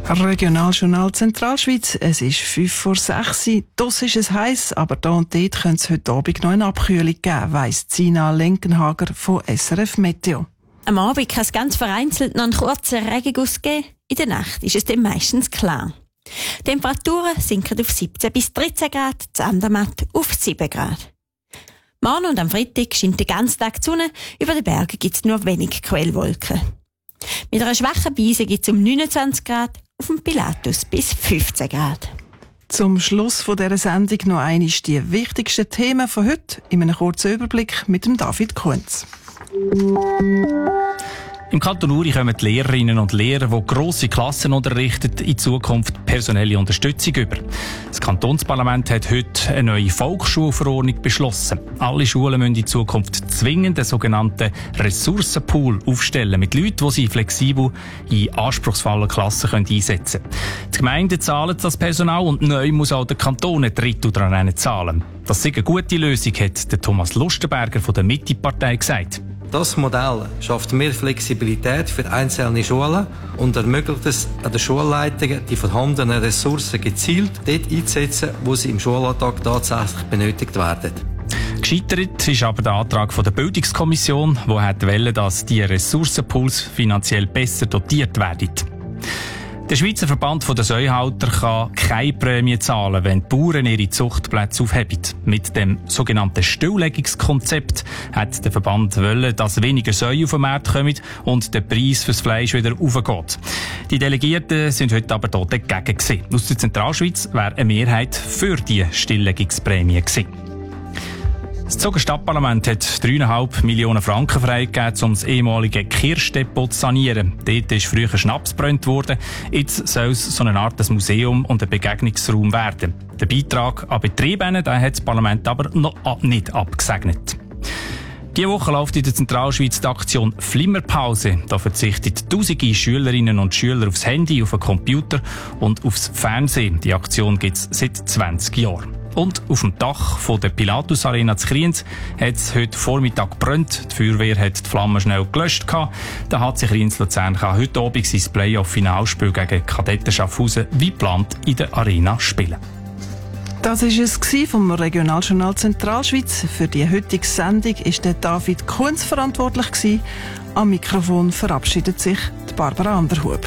Regionaljournal Zentralschweiz. Es ist 5:06 Uhr. Das ist es heiß, aber da und dort könnte es heute Abend noch eine Abkühlung geben, weiss Sina Lenkenhager von SRF Meteo. Am Abend kann es ganz vereinzelt noch einen kurzen Regenguss geben. In der Nacht ist es dann meistens klar. Die Temperaturen sinken auf 17 bis 13 Grad, das Andermatt auf 7 Grad. Morgen und am Freitag scheint den ganzen Tag die Sonne, über den Bergen gibt es nur wenig Quellwolken. Mit einer schwachen Brise gibt es um 29 Grad, auf dem Pilatus bis 15 Grad. Zum Schluss von dieser Sendung noch einmal die wichtigsten Themen von heute in einem kurzen Überblick mit dem David Kunz. Im Kanton Uri kommen die Lehrerinnen und Lehrer, die grosse Klassen unterrichten, in Zukunft personelle Unterstützung über. Das Kantonsparlament hat heute eine neue Volksschulverordnung beschlossen. Alle Schulen müssen in Zukunft zwingend einen sogenannten Ressourcenpool aufstellen, mit Leuten, die sie flexibel in anspruchsvollen Klassen einsetzen können. Die Gemeinden zahlen das Personal und neu muss auch der Kanton ein Drittel daran zahlen. Das sei eine gute Lösung, hat der Thomas Lustenberger von der Mitte-Partei gesagt. Das Modell schafft mehr Flexibilität für einzelne Schulen und ermöglicht es an den Schulleitungen, die vorhandenen Ressourcen gezielt dort einzusetzen, wo sie im Schulalltag tatsächlich benötigt werden. Gescheitert ist aber der Antrag von der Bildungskommission, die wollte, dass die Ressourcenpools finanziell besser dotiert werden. Der Schweizer Verband der Säuhalter kann keine Prämie zahlen, wenn die Bauern ihre Zuchtplätze aufheben. Mit dem sogenannten Stilllegungskonzept hat der Verband wollen, dass weniger Säue auf den Markt kommen und der Preis fürs Fleisch wieder aufgeht. Die Delegierten sind heute aber dort dagegen gewesen. Aus der Zentralschweiz wäre eine Mehrheit für die Stilllegungsprämie gewesen. Das Zuger Stadtparlament hat 3,5 Millionen Franken freigegeben, um das ehemalige Kirschdepot zu sanieren. Dort ist früher Schnaps gebrannt worden. Jetzt soll es so eine Art Museum und ein Begegnungsraum werden. Der Beitrag an Betriebe hat das Parlament aber noch nicht abgesegnet. Diese Woche läuft in der Zentralschweiz die Aktion Flimmerpause. Da verzichten tausende Schülerinnen und Schüler aufs Handy, auf den Computer und aufs Fernsehen. Die Aktion gibt es seit 20 Jahren. Und auf dem Dach von der Pilatus Arena zu Kriens hat es heute Vormittag gebrannt. Die Feuerwehr hat die Flammen schnell gelöscht. Der HC Kriens-Luzern kann heute Abend sein Playoff-Finalspiel gegen Kadetten Schaffhausen wie geplant in der Arena spielen. Das war es vom Regionaljournal Zentralschweiz. Für die heutige Sendung war der David Kunz verantwortlich. Am Mikrofon verabschiedet sich die Barbara Anderhub.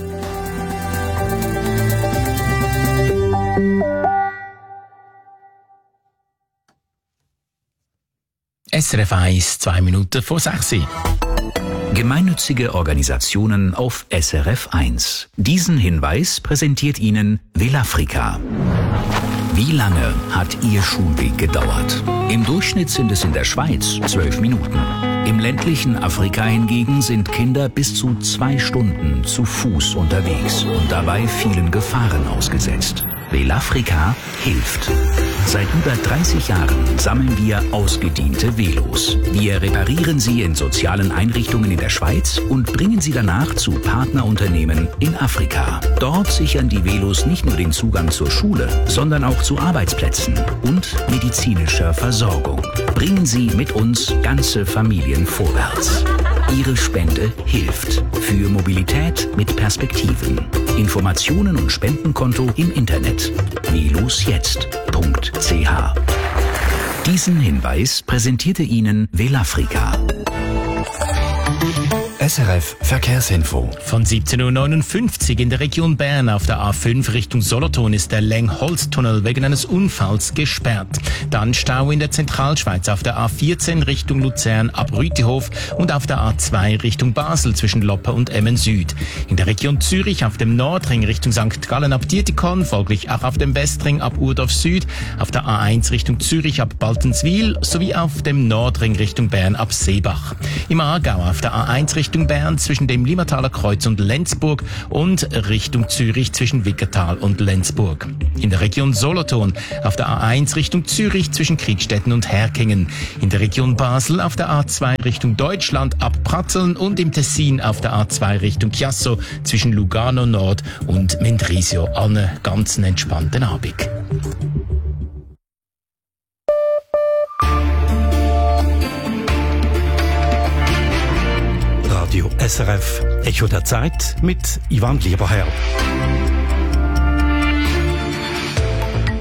SRF 1, 2 Minuten vor 6 Uhr. Gemeinnützige Organisationen auf SRF 1. Diesen Hinweis präsentiert Ihnen Velafrika. Wie lange hat Ihr Schulweg gedauert? Im Durchschnitt sind es in der Schweiz 12 Minuten. Im ländlichen Afrika hingegen sind Kinder bis zu 2 Stunden zu Fuß unterwegs und dabei vielen Gefahren ausgesetzt. Velafrika hilft. Seit über 30 Jahren sammeln wir ausgediente Velos. Wir reparieren sie in sozialen Einrichtungen in der Schweiz und bringen sie danach zu Partnerunternehmen in Afrika. Dort sichern die Velos nicht nur den Zugang zur Schule, sondern auch zu Arbeitsplätzen und medizinischer Versorgung. Bringen Sie mit uns ganze Familien vorwärts. Ihre Spende hilft. Für Mobilität mit Perspektiven. Informationen und Spendenkonto im Internet velosjetzt.ch. Diesen Hinweis präsentierte Ihnen Velafrika. SRF Verkehrsinfo. Von 17:59 Uhr in der Region Bern auf der A5 Richtung Solothurn ist der Längholztunnel wegen eines Unfalls gesperrt. Dann Stau in der Zentralschweiz auf der A14 Richtung Luzern ab Rütihof und auf der A2 Richtung Basel zwischen Loppe und Emmen Süd. In der Region Zürich auf dem Nordring Richtung St. Gallen ab Dietikon, folglich auch auf dem Westring ab Urdorf Süd, auf der A1 Richtung Zürich ab Baltenswil sowie auf dem Nordring Richtung Bern ab Seebach. Im Aargau auf der A1 Richtung Bern zwischen dem Limmertaler Kreuz und Lenzburg und Richtung Zürich zwischen Wickertal und Lenzburg. In der Region Solothurn auf der A1 Richtung Zürich zwischen Kriegstetten und Herkingen. In der Region Basel auf der A2 Richtung Deutschland ab Pratzeln und im Tessin auf der A2 Richtung Chiasso zwischen Lugano Nord und Mendrisio. Einen ganz entspannten Abend. Radio SRF Echo der Zeit mit Ivan Lieberherr.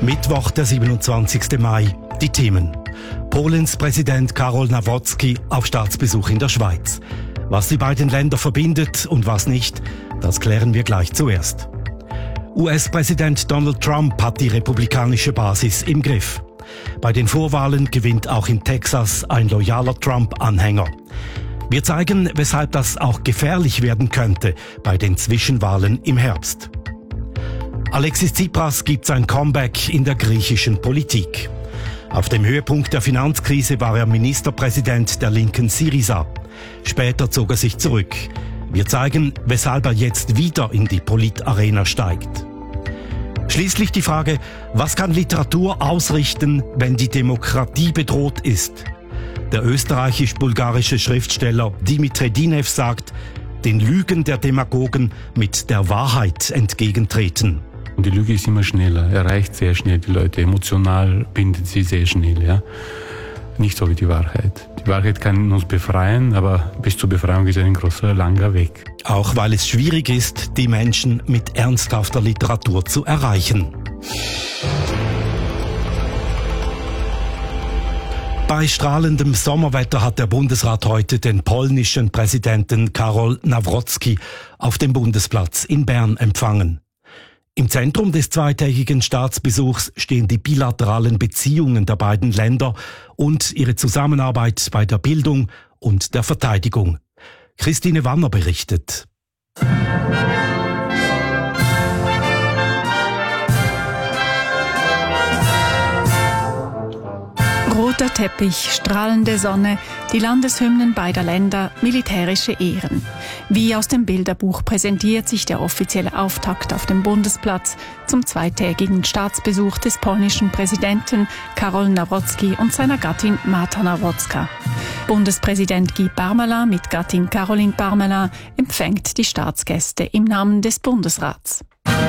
Mittwoch, der 27. Mai. Die Themen. Polens Präsident Karol Nawrocki auf Staatsbesuch in der Schweiz. Was die beiden Länder verbindet und was nicht, das klären wir gleich zuerst. US-Präsident Donald Trump hat die republikanische Basis im Griff. Bei den Vorwahlen gewinnt auch in Texas ein loyaler Trump-Anhänger. Wir zeigen, weshalb das auch gefährlich werden könnte bei den Zwischenwahlen im Herbst. Alexis Tsipras gibt sein Comeback in der griechischen Politik. Auf dem Höhepunkt der Finanzkrise war er Ministerpräsident der linken Syriza. Später zog er sich zurück. Wir zeigen, weshalb er jetzt wieder in die Politarena steigt. Schließlich die Frage, was kann Literatur ausrichten, wenn die Demokratie bedroht ist? Der österreichisch-bulgarische Schriftsteller Dimitri Dinev sagt, den Lügen der Demagogen mit der Wahrheit entgegentreten. Und die Lüge ist immer schneller, erreicht sehr schnell die Leute, emotional bindet sie sehr schnell. Ja? Nicht so wie die Wahrheit. Die Wahrheit kann uns befreien, aber bis zur Befreiung ist ein großer, langer Weg. Auch weil es schwierig ist, die Menschen mit ernsthafter Literatur zu erreichen. Bei strahlendem Sommerwetter hat der Bundesrat heute den polnischen Präsidenten Karol Nawrocki auf dem Bundesplatz in Bern empfangen. Im Zentrum des zweitägigen Staatsbesuchs stehen die bilateralen Beziehungen der beiden Länder und ihre Zusammenarbeit bei der Bildung und der Verteidigung. Christine Wanner berichtet. Roter Teppich, strahlende Sonne, die Landeshymnen beider Länder, militärische Ehren. Wie aus dem Bilderbuch präsentiert sich der offizielle Auftakt auf dem Bundesplatz zum zweitägigen Staatsbesuch des polnischen Präsidenten Karol Nawrocki und seiner Gattin Marta Nawrocka. Bundespräsident Guy Parmelin mit Gattin Caroline Parmelin empfängt die Staatsgäste im Namen des Bundesrats.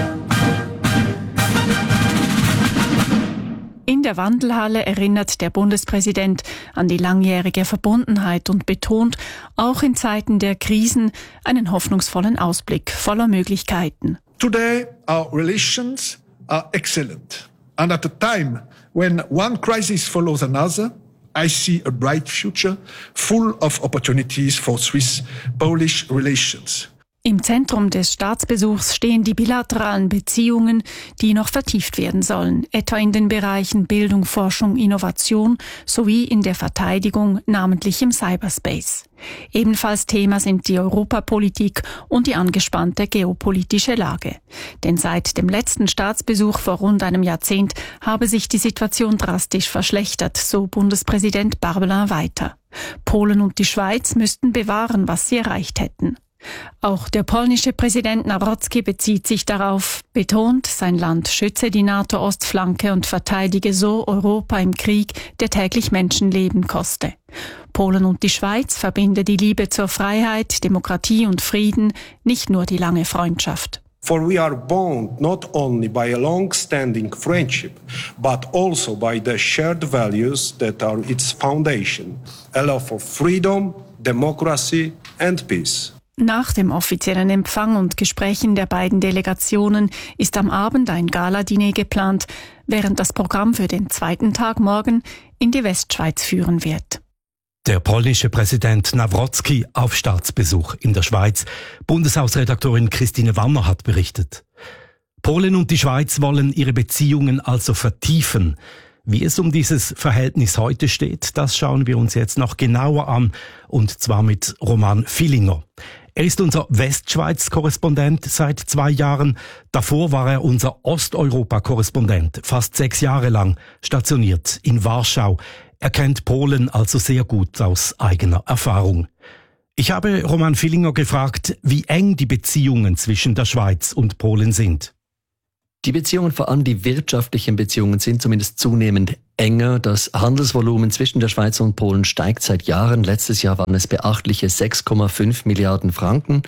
In der Wandelhalle erinnert der Bundespräsident an die langjährige Verbundenheit und betont, auch in Zeiten der Krisen, einen hoffnungsvollen Ausblick voller Möglichkeiten. Today our relations are excellent. And at a time when one crisis follows another, I see a bright future full of opportunities for Swiss-Polish relations. Im Zentrum des Staatsbesuchs stehen die bilateralen Beziehungen, die noch vertieft werden sollen, etwa in den Bereichen Bildung, Forschung, Innovation sowie in der Verteidigung, namentlich im Cyberspace. Ebenfalls Thema sind die Europapolitik und die angespannte geopolitische Lage. Denn seit dem letzten Staatsbesuch vor rund einem Jahrzehnt habe sich die Situation drastisch verschlechtert, so Bundespräsident Parmelin weiter. Polen und die Schweiz müssten bewahren, was sie erreicht hätten. Auch der polnische Präsident Nawrocki bezieht sich darauf, betont, sein Land schütze die NATO-Ostflanke und verteidige so Europa im Krieg, der täglich Menschenleben koste. Polen und die Schweiz verbinde die Liebe zur Freiheit, Demokratie und Frieden, nicht nur die lange Freundschaft. For we are bound not only by a long-standing friendship, but also by the shared values that are its foundation, a love for freedom, democracy and peace. Nach dem offiziellen Empfang und Gesprächen der beiden Delegationen ist am Abend ein Galadiner geplant, während das Programm für den zweiten Tag morgen in die Westschweiz führen wird. Der polnische Präsident Nawrocki auf Staatsbesuch in der Schweiz. Bundeshausredaktorin Christine Wanner hat berichtet. Polen und die Schweiz wollen ihre Beziehungen also vertiefen. Wie es um dieses Verhältnis heute steht, das schauen wir uns jetzt noch genauer an, und zwar mit Roman Villinger. Er ist unser Westschweiz-Korrespondent seit 2 Jahren. Davor war er unser Osteuropa-Korrespondent, fast 6 Jahre lang, stationiert in Warschau. Er kennt Polen also sehr gut aus eigener Erfahrung. Ich habe Roman Villinger gefragt, wie eng die Beziehungen zwischen der Schweiz und Polen sind. Die Beziehungen, vor allem die wirtschaftlichen Beziehungen, sind zumindest zunehmend enger. Das Handelsvolumen zwischen der Schweiz und Polen steigt seit Jahren. Letztes Jahr waren es beachtliche 6,5 Milliarden Franken.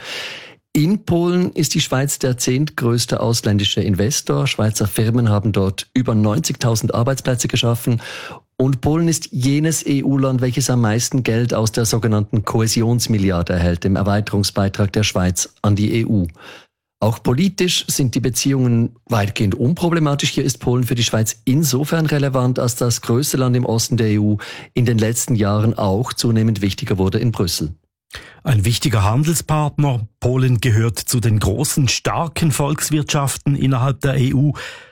In Polen ist die Schweiz der 10. größte ausländische Investor. Schweizer Firmen haben dort über 90.000 Arbeitsplätze geschaffen. Und Polen ist jenes EU-Land, welches am meisten Geld aus der sogenannten Kohäsionsmilliarde erhält, dem Erweiterungsbeitrag der Schweiz an die EU. Auch politisch sind die Beziehungen weitgehend unproblematisch. Hier ist Polen für die Schweiz insofern relevant, als das größte Land im Osten der EU in den letzten Jahren auch zunehmend wichtiger wurde in Brüssel. Ein wichtiger Handelspartner. Polen gehört zu den großen, starken Volkswirtschaften innerhalb der EU.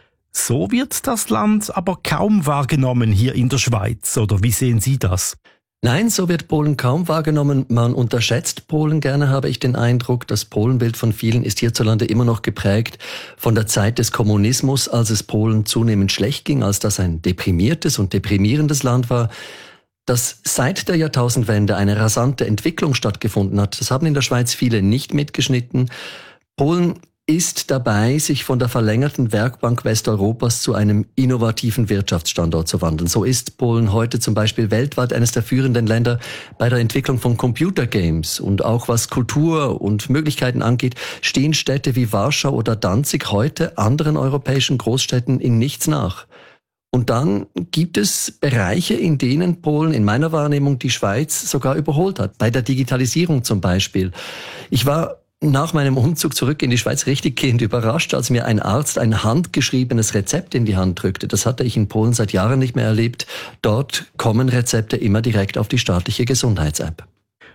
So wird das Land aber kaum wahrgenommen hier in der Schweiz. Oder wie sehen Sie das? Nein, so wird Polen kaum wahrgenommen. Man unterschätzt Polen gerne, habe ich den Eindruck. Das Polenbild von vielen ist hierzulande immer noch geprägt von der Zeit des Kommunismus, als es Polen zunehmend schlecht ging, als das ein deprimiertes und deprimierendes Land war. Dass seit der Jahrtausendwende eine rasante Entwicklung stattgefunden hat, das haben in der Schweiz viele nicht mitgeschnitten. Polen ist dabei, sich von der verlängerten Werkbank Westeuropas zu einem innovativen Wirtschaftsstandort zu wandeln. So ist Polen heute zum Beispiel weltweit eines der führenden Länder bei der Entwicklung von Computergames. Und auch was Kultur und Möglichkeiten angeht, stehen Städte wie Warschau oder Danzig heute anderen europäischen Großstädten in nichts nach. Und dann gibt es Bereiche, in denen Polen in meiner Wahrnehmung die Schweiz sogar überholt hat. Bei der Digitalisierung zum Beispiel. Ich war nach meinem Umzug zurück in die Schweiz richtiggehend überrascht, als mir ein Arzt ein handgeschriebenes Rezept in die Hand drückte. Das hatte ich in Polen seit Jahren nicht mehr erlebt. Dort kommen Rezepte immer direkt auf die staatliche Gesundheits-App.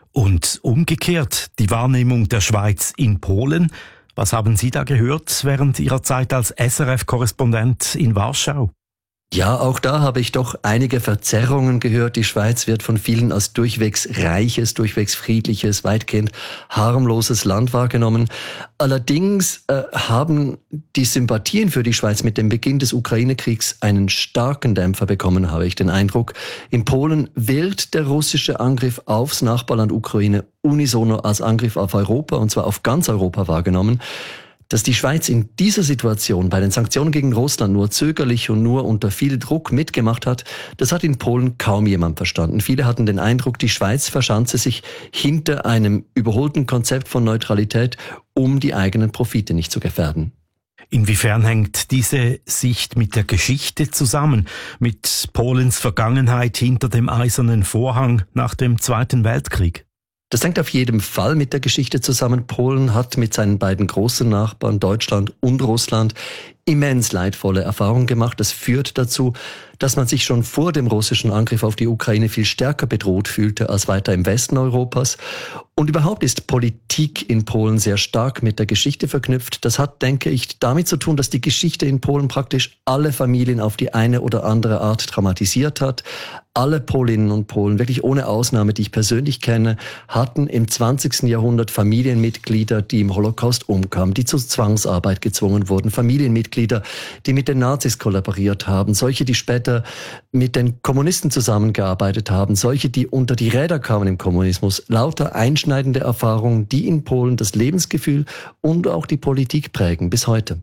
Und umgekehrt, die Wahrnehmung der Schweiz in Polen. Was haben Sie da gehört während Ihrer Zeit als SRF-Korrespondent in Warschau? Ja, auch da habe ich doch einige Verzerrungen gehört. Die Schweiz wird von vielen als durchwegs reiches, durchwegs friedliches, weitgehend harmloses Land wahrgenommen. Allerdings haben die Sympathien für die Schweiz mit dem Beginn des Ukraine-Kriegs einen starken Dämpfer bekommen, habe ich den Eindruck. In Polen wird der russische Angriff aufs Nachbarland Ukraine unisono als Angriff auf Europa, und zwar auf ganz Europa, wahrgenommen. Dass die Schweiz in dieser Situation bei den Sanktionen gegen Russland nur zögerlich und nur unter viel Druck mitgemacht hat, das hat in Polen kaum jemand verstanden. Viele hatten den Eindruck, die Schweiz verschanze sich hinter einem überholten Konzept von Neutralität, um die eigenen Profite nicht zu gefährden. Inwiefern hängt diese Sicht mit der Geschichte zusammen, mit Polens Vergangenheit hinter dem Eisernen Vorhang nach dem Zweiten Weltkrieg? Das hängt auf jeden Fall mit der Geschichte zusammen. Polen hat mit seinen beiden großen Nachbarn, Deutschland und Russland, immens leidvolle Erfahrungen gemacht. Das führt dazu, dass man sich schon vor dem russischen Angriff auf die Ukraine viel stärker bedroht fühlte als weiter im Westen Europas. Und überhaupt ist Politik in Polen sehr stark mit der Geschichte verknüpft. Das hat, denke ich, damit zu tun, dass die Geschichte in Polen praktisch alle Familien auf die eine oder andere Art traumatisiert hat. Alle Polinnen und Polen, wirklich ohne Ausnahme, die ich persönlich kenne, hatten im 20. Jahrhundert Familienmitglieder, die im Holocaust umkamen, die zur Zwangsarbeit gezwungen wurden, Familienmitglieder, die mit den Nazis kollaboriert haben, solche, die später mit den Kommunisten zusammengearbeitet haben, solche, die unter die Räder kamen im Kommunismus. Lauter einschneidende Erfahrungen, die in Polen das Lebensgefühl und auch die Politik prägen bis heute.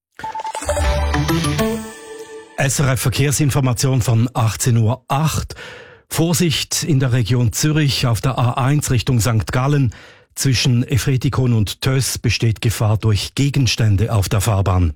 SRF Verkehrsinformation von 18:08 Uhr. Vorsicht in der Region Zürich auf der A1 Richtung St. Gallen. Zwischen Efretikon und Töss besteht Gefahr durch Gegenstände auf der Fahrbahn.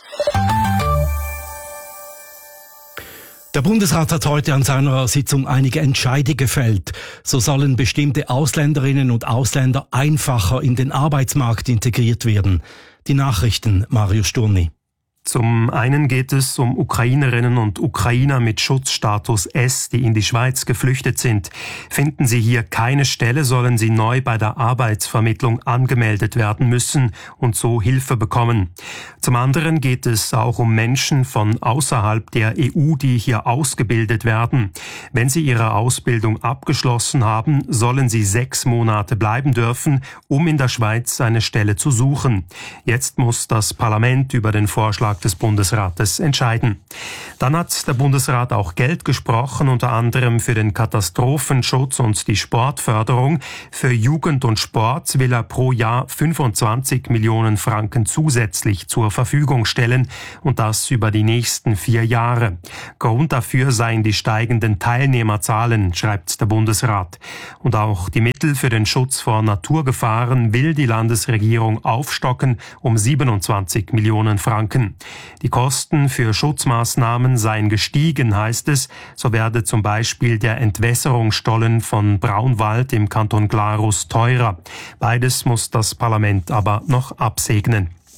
Der Bundesrat hat heute an seiner Sitzung einige Entscheide gefällt. So sollen bestimmte Ausländerinnen und Ausländer einfacher in den Arbeitsmarkt integriert werden. Die Nachrichten, Mario Sturni. Zum einen geht es um Ukrainerinnen und Ukrainer mit Schutzstatus S, die in die Schweiz geflüchtet sind. Finden sie hier keine Stelle, sollen sie neu bei der Arbeitsvermittlung angemeldet werden müssen und so Hilfe bekommen. Zum anderen geht es auch um Menschen von außerhalb der EU, die hier ausgebildet werden. Wenn sie ihre Ausbildung abgeschlossen haben, sollen sie 6 Monate bleiben dürfen, um in der Schweiz eine Stelle zu suchen. Jetzt muss das Parlament über den Vorschlag des Bundesrates entscheiden. Dann hat der Bundesrat auch Geld gesprochen, unter anderem für den Katastrophenschutz und die Sportförderung. Für Jugend und Sport will er pro Jahr 25 Millionen Franken zusätzlich zur Verfügung stellen und das über die nächsten 4 Jahre. Grund dafür seien die steigenden Teilnehmerzahlen, schreibt der Bundesrat. Und auch die Mittel für den Schutz vor Naturgefahren will die Landesregierung aufstocken um 27 Millionen Franken. Die Kosten für Schutzmaßnahmen seien gestiegen, heißt es. So werde zum Beispiel der Entwässerungsstollen von Braunwald im Kanton Glarus teurer. Beides muss das Parlament aber noch absegnen.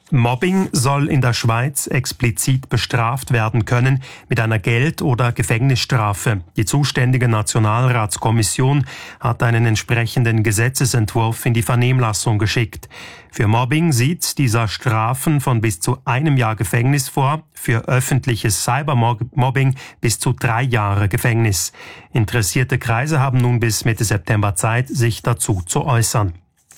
Mobbing soll in der Schweiz explizit bestraft werden können mit einer Geld- oder Gefängnisstrafe. Die zuständige Nationalratskommission hat einen entsprechenden Gesetzesentwurf in die Vernehmlassung geschickt. Für Mobbing sieht dieser Strafen von bis zu 1 Jahr Gefängnis vor, für öffentliches Cybermobbing bis zu 3 Jahre Gefängnis. Interessierte Kreise haben nun bis Mitte September Zeit, sich dazu zu äußern.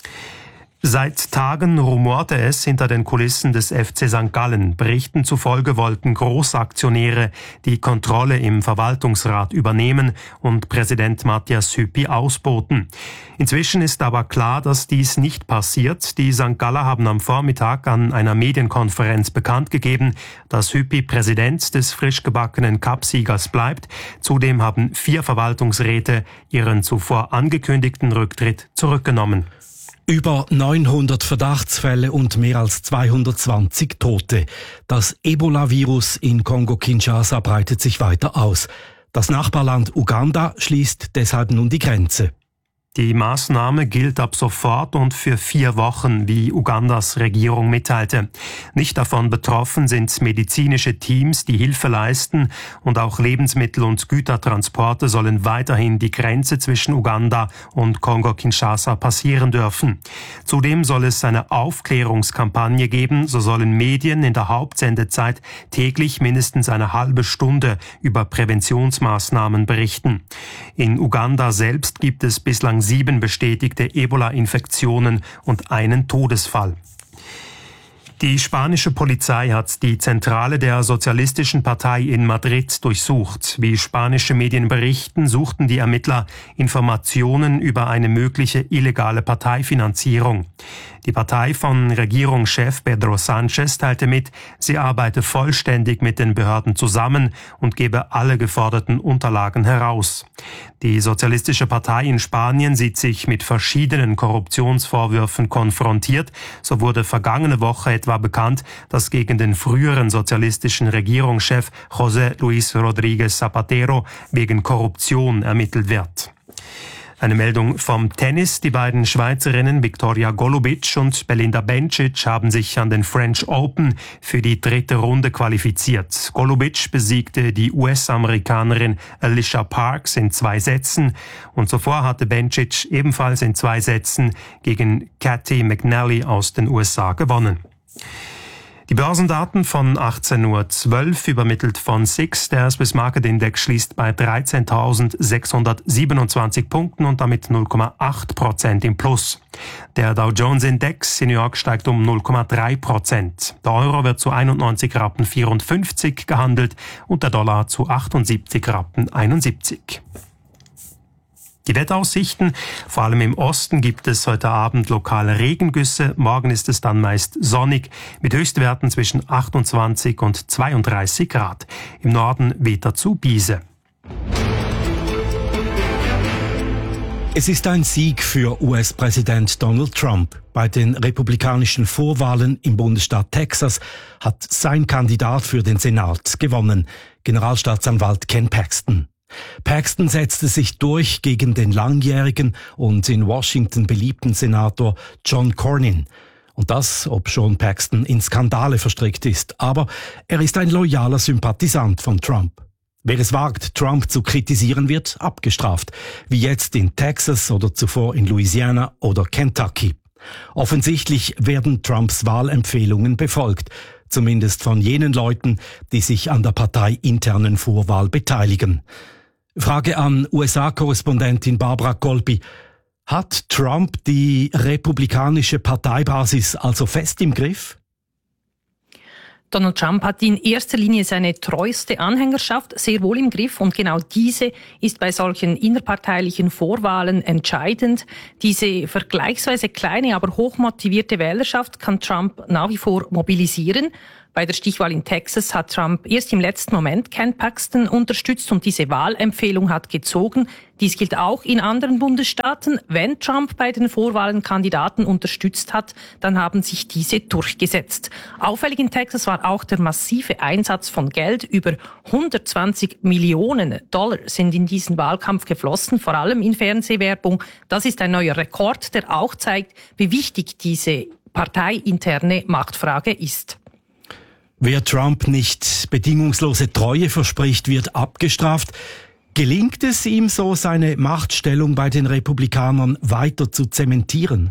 Seit Tagen rumorte es hinter den Kulissen des FC St. Gallen. Berichten zufolge wollten Großaktionäre die Kontrolle im Verwaltungsrat übernehmen und Präsident Matthias Hüppi ausboten. Inzwischen ist aber klar, dass dies nicht passiert. Die St. Galler haben am Vormittag an einer Medienkonferenz bekannt gegeben, dass Hüppi Präsident des frisch gebackenen Cupsiegers bleibt. Zudem haben 4 Verwaltungsräte ihren zuvor angekündigten Rücktritt zurückgenommen. Über 900 Verdachtsfälle und mehr als 220 Tote. Das Ebola-Virus in Kongo-Kinshasa breitet sich weiter aus. Das Nachbarland Uganda schließt deshalb nun die Grenze. Die Maßnahme gilt ab sofort und für 4 Wochen, wie Ugandas Regierung mitteilte. Nicht davon betroffen sind medizinische Teams, die Hilfe leisten, und auch Lebensmittel- und Gütertransporte sollen weiterhin die Grenze zwischen Uganda und Kongo-Kinshasa passieren dürfen. Zudem soll es eine Aufklärungskampagne geben, so sollen Medien in der Hauptsendezeit täglich mindestens eine halbe Stunde über Präventionsmaßnahmen berichten. In Uganda selbst gibt es bislang 7 bestätigte Ebola-Infektionen und einen Todesfall. Die spanische Polizei hat die Zentrale der Sozialistischen Partei in Madrid durchsucht. Wie spanische Medien berichten, suchten die Ermittler Informationen über eine mögliche illegale Parteifinanzierung. Die Partei von Regierungschef Pedro Sánchez teilte mit, sie arbeite vollständig mit den Behörden zusammen und gebe alle geforderten Unterlagen heraus. Die Sozialistische Partei in Spanien sieht sich mit verschiedenen Korruptionsvorwürfen konfrontiert. So wurde vergangene Woche etwa bekannt, dass gegen den früheren sozialistischen Regierungschef José Luis Rodríguez Zapatero wegen Korruption ermittelt wird. Eine Meldung vom Tennis. Die beiden Schweizerinnen Viktoria Golubic und Belinda Bencic haben sich an den French Open für die 3. Runde qualifiziert. Golubic besiegte die US-Amerikanerin Alicia Parks in 2 Sätzen und zuvor hatte Bencic ebenfalls in 2 Sätzen gegen Cathy McNally aus den USA gewonnen. Die Börsendaten von 18.12 Uhr übermittelt von SIX. Der Swiss Market Index schließt bei 13.627 Punkten und damit 0,8% im Plus. Der Dow Jones Index in New York steigt um 0,3%. Der Euro wird zu 91,54 Rappen gehandelt und der Dollar zu 78,71 Rappen. Die Wetteraussichten, vor allem im Osten gibt es heute Abend lokale Regengüsse. Morgen ist es dann meist sonnig mit Höchstwerten zwischen 28 und 32 Grad. Im Norden weht dazu Biese. Es ist ein Sieg für US-Präsident Donald Trump. Bei den republikanischen Vorwahlen im Bundesstaat Texas hat sein Kandidat für den Senat gewonnen, Generalstaatsanwalt Ken Paxton. Paxton setzte sich durch gegen den langjährigen und in Washington beliebten Senator John Cornyn. Und das, obschon Paxton in Skandale verstrickt ist. Aber er ist ein loyaler Sympathisant von Trump. Wer es wagt, Trump zu kritisieren, wird abgestraft. Wie jetzt in Texas oder zuvor in Louisiana oder Kentucky. Offensichtlich werden Trumps Wahlempfehlungen befolgt. Zumindest von jenen Leuten, die sich an der parteiinternen Vorwahl beteiligen. Frage an USA-Korrespondentin Barbara Colby. Hat Trump die republikanische Parteibasis also fest im Griff? Donald Trump hat in erster Linie seine treueste Anhängerschaft sehr wohl im Griff und genau diese ist bei solchen innerparteilichen Vorwahlen entscheidend. Diese vergleichsweise kleine, aber hochmotivierte Wählerschaft kann Trump nach wie vor mobilisieren. Bei der Stichwahl in Texas hat Trump erst im letzten Moment Ken Paxton unterstützt und diese Wahlempfehlung hat gezogen. Dies gilt auch in anderen Bundesstaaten. Wenn Trump bei den Vorwahlen Kandidaten unterstützt hat, dann haben sich diese durchgesetzt. Auffällig in Texas war auch der massive Einsatz von Geld. Über 120 Millionen Dollar sind in diesen Wahlkampf geflossen, vor allem in Fernsehwerbung. Das ist ein neuer Rekord, der auch zeigt, wie wichtig diese parteiinterne Machtfrage ist. Wer Trump nicht bedingungslose Treue verspricht, wird abgestraft. Gelingt es ihm so, seine Machtstellung bei den Republikanern weiter zu zementieren?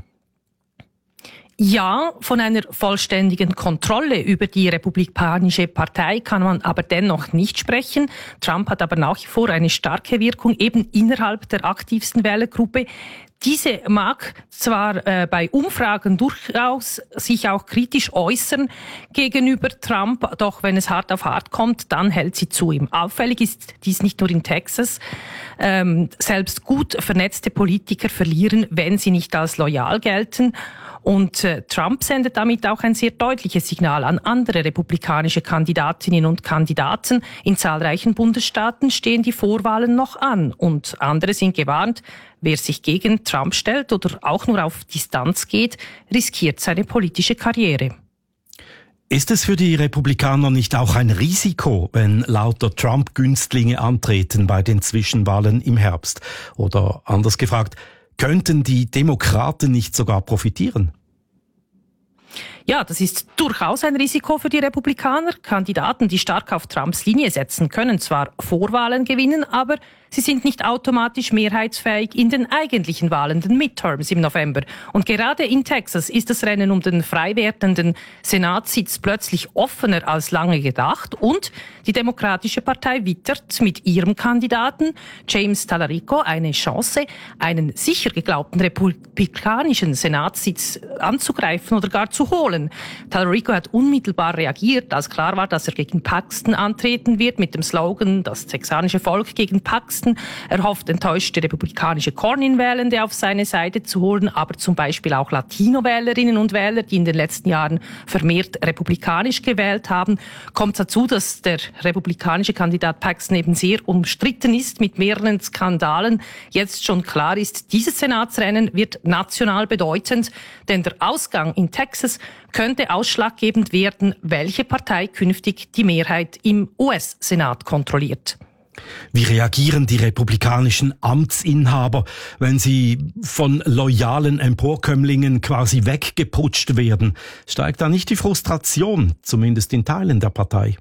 Ja, von einer vollständigen Kontrolle über die Republikanische Partei kann man aber dennoch nicht sprechen. Trump hat aber nach wie vor eine starke Wirkung eben innerhalb der aktivsten Wählergruppe. Diese mag zwar bei Umfragen durchaus sich auch kritisch äußern gegenüber Trump, doch wenn es hart auf hart kommt, dann hält sie zu ihm. Auffällig ist dies nicht nur in Texas. Selbst gut vernetzte Politiker verlieren, wenn sie nicht als loyal gelten. Und Trump sendet damit auch ein sehr deutliches Signal an andere republikanische Kandidatinnen und Kandidaten. In zahlreichen Bundesstaaten stehen die Vorwahlen noch an und andere sind gewarnt, wer sich gegen Trump stellt oder auch nur auf Distanz geht, riskiert seine politische Karriere. Ist es für die Republikaner nicht auch ein Risiko, wenn lauter Trump-Günstlinge antreten bei den Zwischenwahlen im Herbst? Oder anders gefragt, könnten die Demokraten nicht sogar profitieren? Ja, das ist durchaus ein Risiko für die Republikaner. Kandidaten, die stark auf Trumps Linie setzen, können zwar Vorwahlen gewinnen, aber sie sind nicht automatisch mehrheitsfähig in den eigentlichen Wahlen, den Midterms im November. Und gerade in Texas ist das Rennen um den frei werdenden Senatssitz plötzlich offener als lange gedacht und die Demokratische Partei wittert mit ihrem Kandidaten James Talarico eine Chance, einen sicher geglaubten republikanischen Senatssitz anzugreifen oder gar zu holen. Talarico hat unmittelbar reagiert, als klar war, dass er gegen Paxton antreten wird, mit dem Slogan „Das texanische Volk gegen Paxton". Er hofft, enttäuschte republikanische Cornyn-Wählende auf seine Seite zu holen, aber zum Beispiel auch Latino-Wählerinnen und Wähler, die in den letzten Jahren vermehrt republikanisch gewählt haben. Kommt dazu, dass der republikanische Kandidat Paxton eben sehr umstritten ist mit mehreren Skandalen. Jetzt schon klar ist, dieses Senatsrennen wird national bedeutend, denn der Ausgang in Texas könnte ausschlaggebend werden, welche Partei künftig die Mehrheit im US-Senat kontrolliert. Wie reagieren die republikanischen Amtsinhaber, wenn sie von loyalen Emporkömmlingen quasi weggeputscht werden? Steigt da nicht die Frustration, zumindest in Teilen der Partei?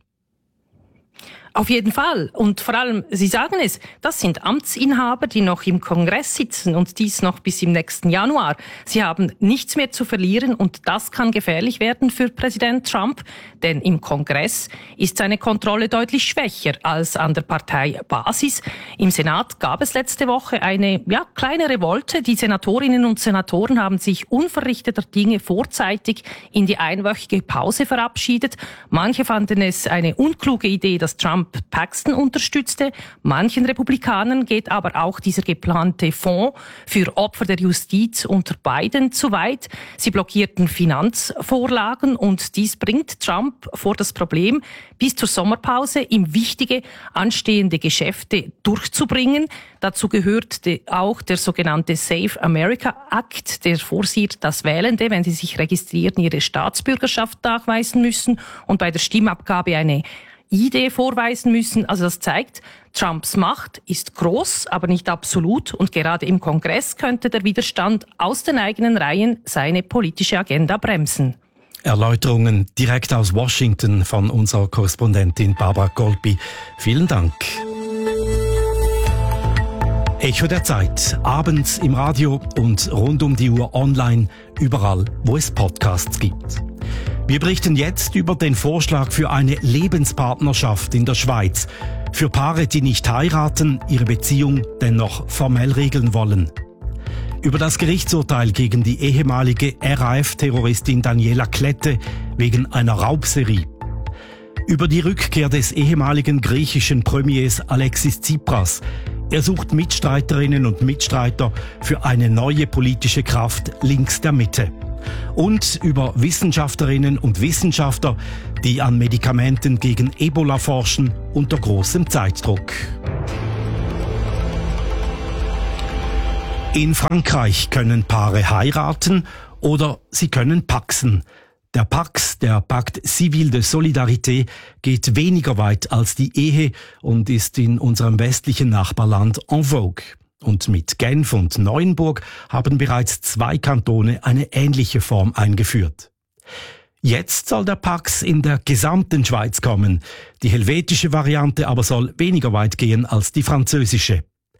Auf jeden Fall. Und vor allem, Sie sagen es, das sind Amtsinhaber, die noch im Kongress sitzen und dies noch bis im nächsten Januar. Sie haben nichts mehr zu verlieren und das kann gefährlich werden für Präsident Trump, denn im Kongress ist seine Kontrolle deutlich schwächer als an der Parteibasis. Im Senat gab es letzte Woche eine kleine Revolte. Die Senatorinnen und Senatoren haben sich unverrichteter Dinge vorzeitig in die einwöchige Pause verabschiedet. Manche fanden es eine unkluge Idee, dass Trump Paxton unterstützte. Manchen Republikanern geht aber auch dieser geplante Fonds für Opfer der Justiz unter Biden zu weit. Sie blockierten Finanzvorlagen und dies bringt Trump vor das Problem, bis zur Sommerpause ihm wichtige anstehende Geschäfte durchzubringen. Dazu gehört auch der sogenannte Save America Act, der vorsieht, dass Wählende, wenn sie sich registrieren, ihre Staatsbürgerschaft nachweisen müssen und bei der Stimmabgabe eine ID vorweisen müssen. Also das zeigt, Trumps Macht ist groß, aber nicht absolut. Und gerade im Kongress könnte der Widerstand aus den eigenen Reihen seine politische Agenda bremsen. Erläuterungen direkt aus Washington von unserer Korrespondentin Barbara Golpi. Vielen Dank. Echo der Zeit. Abends im Radio und rund um die Uhr online, überall, wo es Podcasts gibt. Wir berichten jetzt über den Vorschlag für eine Lebenspartnerschaft in der Schweiz. Für Paare, die nicht heiraten, ihre Beziehung dennoch formell regeln wollen. Über das Gerichtsurteil gegen die ehemalige RAF-Terroristin Daniela Klette wegen einer Raubserie. Über die Rückkehr des ehemaligen griechischen Premiers Alexis Tsipras. Er sucht Mitstreiterinnen und Mitstreiter für eine neue politische Kraft links der Mitte. Und über Wissenschaftlerinnen und Wissenschaftler, die an Medikamenten gegen Ebola forschen, unter großem Zeitdruck. In Frankreich können Paare heiraten oder sie können paxen. Der Pax, der Pacte Civil de Solidarité, geht weniger weit als die Ehe und ist in unserem westlichen Nachbarland en vogue. Und mit Genf und Neuenburg haben bereits 2 Kantone eine ähnliche Form eingeführt. Jetzt soll der Pax in der gesamten Schweiz kommen. Die helvetische Variante aber soll weniger weit gehen als die französische.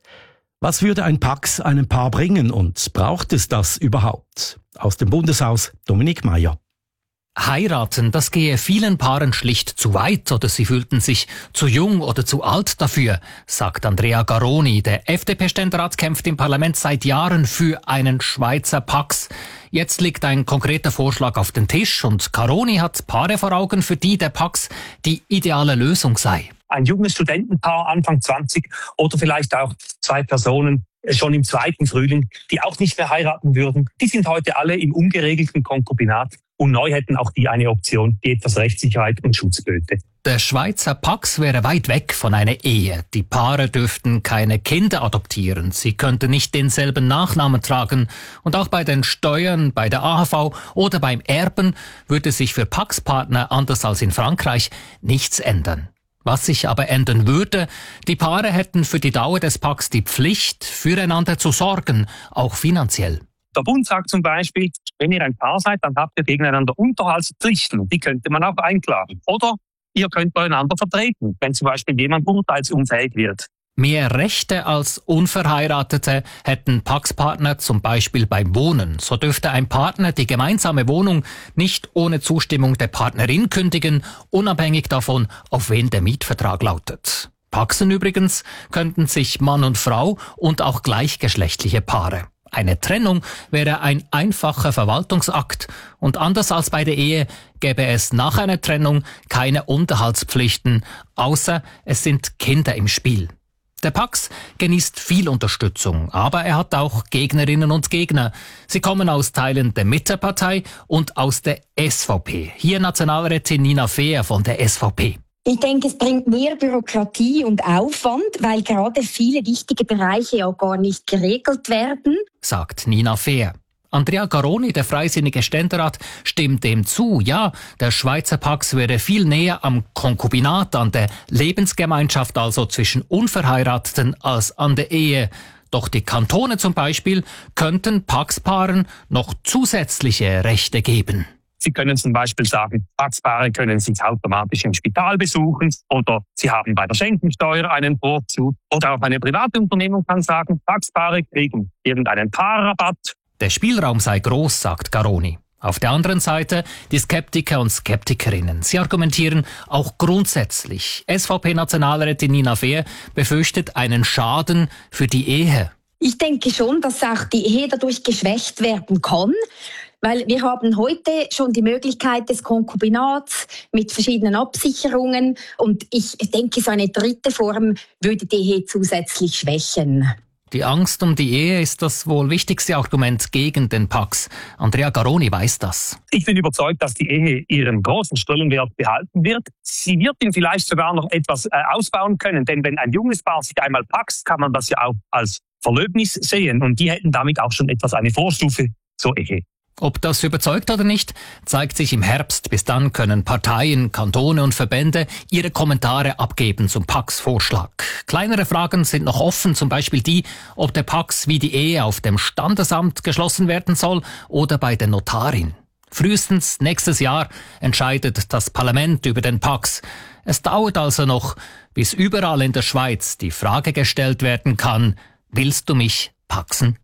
Was würde ein Pax einem Paar bringen und braucht es das überhaupt? Aus dem Bundeshaus Dominik Meier. Heiraten, das gehe vielen Paaren schlicht zu weit oder sie fühlten sich zu jung oder zu alt dafür, sagt Andrea Garoni. Der FDP-Ständerat kämpft im Parlament seit Jahren für einen Schweizer Pax. Jetzt liegt ein konkreter Vorschlag auf dem Tisch und Garoni hat Paare vor Augen, für die der Pax die ideale Lösung sei. Ein junges Studentenpaar, Anfang 20 oder vielleicht auch 2 Personen schon im 2. Frühling, die auch nicht mehr heiraten würden, die sind heute alle im ungeregelten Konkubinat und neu hätten auch die eine Option, die etwas Rechtssicherheit und Schutz böte. Der Schweizer Pax wäre weit weg von einer Ehe. Die Paare dürften keine Kinder adoptieren. Sie könnten nicht denselben Nachnamen tragen. Und auch bei den Steuern, bei der AHV oder beim Erben würde sich für Pax-Partner, anders als in Frankreich, nichts ändern. Was sich aber ändern würde, die Paare hätten für die Dauer des Pax die Pflicht, füreinander zu sorgen, auch finanziell. Der Bund sagt zum Beispiel, wenn ihr ein Paar seid, dann habt ihr gegeneinander Unterhaltspflichten. Die könnte man auch einklagen. Oder ihr könnt einander vertreten, wenn zum Beispiel jemand urteilsunfähig wird. Mehr Rechte als Unverheiratete hätten Pax-Partner zum Beispiel beim Wohnen. So dürfte ein Partner die gemeinsame Wohnung nicht ohne Zustimmung der Partnerin kündigen, unabhängig davon, auf wen der Mietvertrag lautet. Paxen übrigens könnten sich Mann und Frau und auch gleichgeschlechtliche Paare. Eine Trennung wäre ein einfacher Verwaltungsakt und anders als bei der Ehe gäbe es nach einer Trennung keine Unterhaltspflichten, außer es sind Kinder im Spiel. Der Pax genießt viel Unterstützung, aber er hat auch Gegnerinnen und Gegner. Sie kommen aus Teilen der Mittepartei und aus der SVP. Hier Nationalrätin Nina Fehr von der SVP. Ich denke, es bringt mehr Bürokratie und Aufwand, weil gerade viele wichtige Bereiche ja gar nicht geregelt werden, sagt Nina Fehr. Andrea Garoni, der freisinnige Ständerat, stimmt dem zu. Ja, der Schweizer Pax wäre viel näher am Konkubinat, an der Lebensgemeinschaft also zwischen Unverheirateten als an der Ehe. Doch die Kantone zum Beispiel könnten Pax-Paaren noch zusätzliche Rechte geben. Sie können zum Beispiel sagen, Pax-Paare können sich automatisch im Spital besuchen oder sie haben bei der Schenkensteuer einen Vorzug. Oder auch eine private Unternehmung kann sagen, Pax-Paare kriegen irgendeinen Paarrabatt. Der Spielraum sei groß, sagt Garoni. Auf der anderen Seite die Skeptiker und Skeptikerinnen. Sie argumentieren auch grundsätzlich. SVP-Nationalrätin Nina Fehr befürchtet einen Schaden für die Ehe. Ich denke schon, dass auch die Ehe dadurch geschwächt werden kann, weil wir haben heute schon die Möglichkeit des Konkubinats mit verschiedenen Absicherungen und ich denke, so eine dritte Form würde die Ehe zusätzlich schwächen. Die Angst um die Ehe ist das wohl wichtigste Argument gegen den Pax. Andrea Garoni weiß das. Ich bin überzeugt, dass die Ehe ihren großen Stellenwert behalten wird. Sie wird ihn vielleicht sogar noch etwas ausbauen können, denn wenn ein junges Paar sich einmal paxt, kann man das ja auch als Verlöbnis sehen und die hätten damit auch schon etwas eine Vorstufe zur Ehe. Ob das überzeugt oder nicht, zeigt sich im Herbst. Bis dann können Parteien, Kantone und Verbände ihre Kommentare abgeben zum Pax-Vorschlag. Kleinere Fragen sind noch offen, zum Beispiel die, ob der Pax wie die Ehe auf dem Standesamt geschlossen werden soll oder bei der Notarin. Frühestens nächstes Jahr entscheidet das Parlament über den Pax. Es dauert also noch, bis überall in der Schweiz die Frage gestellt werden kann, willst du mich paxen?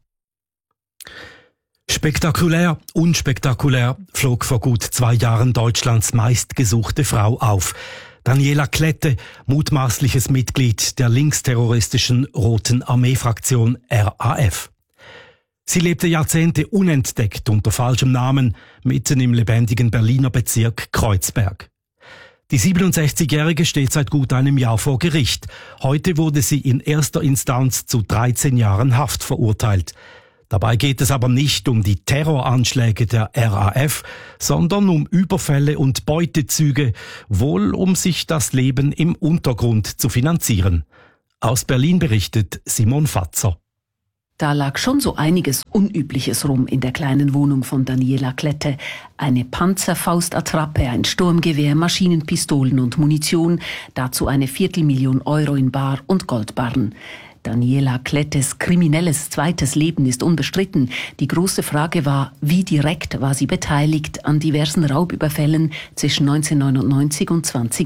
Spektakulär, unspektakulär flog vor gut 2 Jahren Deutschlands meistgesuchte Frau auf. Daniela Klette, mutmaßliches Mitglied der linksterroristischen Roten Armee-Fraktion RAF. Sie lebte Jahrzehnte unentdeckt unter falschem Namen mitten im lebendigen Berliner Bezirk Kreuzberg. Die 67-Jährige steht seit gut einem Jahr vor Gericht. Heute wurde sie in erster Instanz zu 13 Jahren Haft verurteilt. Dabei geht es aber nicht um die Terroranschläge der RAF, sondern um Überfälle und Beutezüge, wohl um sich das Leben im Untergrund zu finanzieren. Aus Berlin berichtet Simon Fatzer. Da lag schon so einiges Unübliches rum in der kleinen Wohnung von Daniela Klette. Eine Panzerfaustattrappe, ein Sturmgewehr, Maschinenpistolen und Munition, dazu eine 250.000 Euro in Bar- und Goldbarren. Daniela Klettes kriminelles zweites Leben ist unbestritten. Die große Frage war, wie direkt war sie beteiligt an diversen Raubüberfällen zwischen 1999 und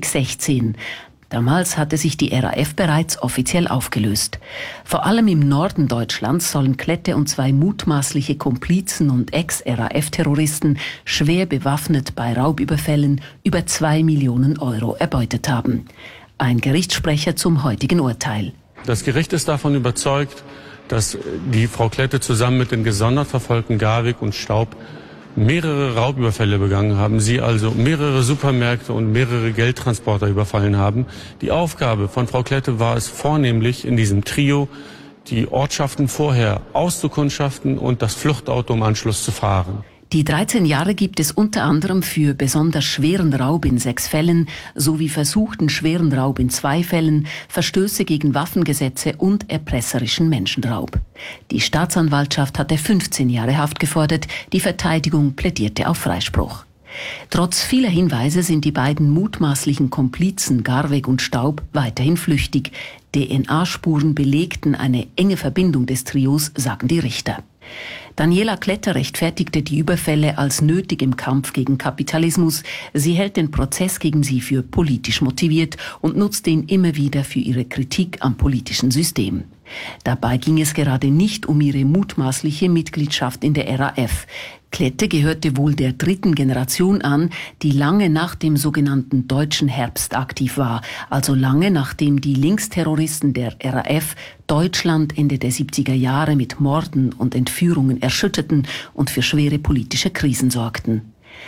2016. Damals hatte sich die RAF bereits offiziell aufgelöst. Vor allem im Norden Deutschlands sollen Klette und zwei mutmaßliche Komplizen und Ex-RAF-Terroristen schwer bewaffnet bei Raubüberfällen über 2 Millionen Euro erbeutet haben. Ein Gerichtssprecher zum heutigen Urteil. Das Gericht ist davon überzeugt, dass die Frau Klette zusammen mit den gesondert verfolgten Garwig und Staub mehrere Raubüberfälle begangen haben, sie also mehrere Supermärkte und mehrere Geldtransporter überfallen haben. Die Aufgabe von Frau Klette war es vornehmlich in diesem Trio, die Ortschaften vorher auszukundschaften und das Fluchtauto im Anschluss zu fahren. Die 13 Jahre gibt es unter anderem für besonders schweren Raub in 6 Fällen sowie versuchten schweren Raub in 2 Fällen, Verstöße gegen Waffengesetze und erpresserischen Menschenraub. Die Staatsanwaltschaft hatte 15 Jahre Haft gefordert, die Verteidigung plädierte auf Freispruch. Trotz vieler Hinweise sind die beiden mutmaßlichen Komplizen Garweg und Staub weiterhin flüchtig. DNA-Spuren belegten eine enge Verbindung des Trios, sagen die Richter. Daniela Klette rechtfertigte die Überfälle als nötig im Kampf gegen Kapitalismus. Sie hält den Prozess gegen sie für politisch motiviert und nutzte ihn immer wieder für ihre Kritik am politischen System. Dabei ging es gerade nicht um ihre mutmaßliche Mitgliedschaft in der RAF. Klette gehörte wohl der 3. Generation an, die lange nach dem sogenannten Deutschen Herbst aktiv war, also lange nachdem die Linksterroristen der RAF Deutschland Ende der 70er Jahre mit Morden und Entführungen erschütterten und für schwere politische Krisen sorgten.